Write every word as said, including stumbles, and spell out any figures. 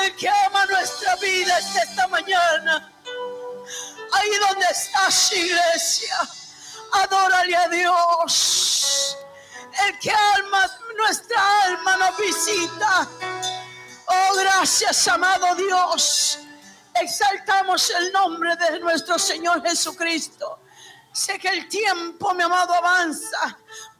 El que ama nuestra vida está esta mañana. Ahí donde estás, iglesia, adórale a Dios. El que alma, nuestra alma nos visita. Oh, gracias, amado Dios. Exaltamos el nombre de nuestro Señor Jesucristo. Sé que el tiempo, mi amado, avanza.